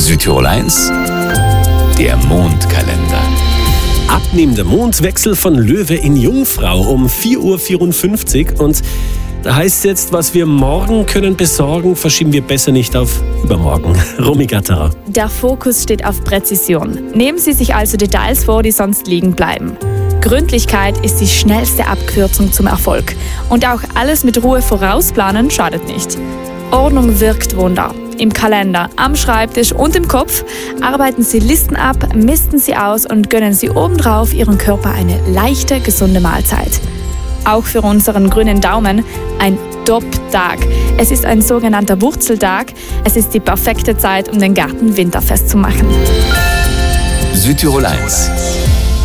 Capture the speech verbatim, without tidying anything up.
Südtirol eins, der Mondkalender. Abnehmender Mondwechsel von Löwe in Jungfrau um vier Uhr vierundfünfzig. Und da heißt es jetzt, was wir morgen können besorgen, verschieben wir besser nicht auf übermorgen. Romy Gatterer. Der Fokus steht auf Präzision. Nehmen Sie sich also Details vor, die sonst liegen bleiben. Gründlichkeit ist die schnellste Abkürzung zum Erfolg. Und auch alles mit Ruhe vorausplanen schadet nicht. Ordnung wirkt Wunder. Im Kalender, am Schreibtisch und im Kopf arbeiten Sie Listen ab, misten Sie aus und gönnen Sie obendrauf Ihrem Körper eine leichte, gesunde Mahlzeit. Auch für unseren grünen Daumen ein Top-Tag. Es ist ein sogenannter Wurzeltag. Es ist die perfekte Zeit, um den Garten winterfest zu machen. Südtirol eins,